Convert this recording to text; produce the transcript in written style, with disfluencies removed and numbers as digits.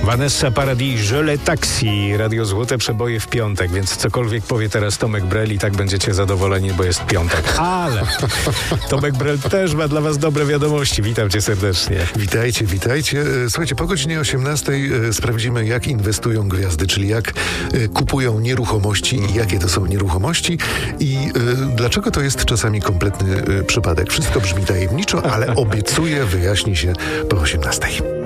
Vanessa Paradis, Je le taxi, Radio Złote Przeboje w piątek, więc cokolwiek powie teraz Tomek Brel i tak będziecie zadowoleni, bo jest piątek. Ale Tomek Brel też ma dla was dobre wiadomości. Witam cię serdecznie. Witajcie, witajcie. Słuchajcie, po godzinie 18 sprawdzimy, jak inwestują gwiazdy, czyli jak kupują nieruchomości i jakie to są nieruchomości i dlaczego to jest czasami kompletny przypadek. Wszystko brzmi tajemniczo, ale obiecuję, wyjaśni się po 18.